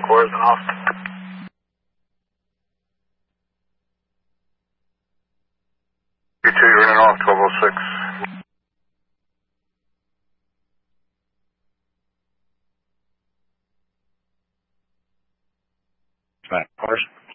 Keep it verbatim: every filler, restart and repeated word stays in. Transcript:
Cores and off. You two, you're in and off, twelve oh six. Right, Cores.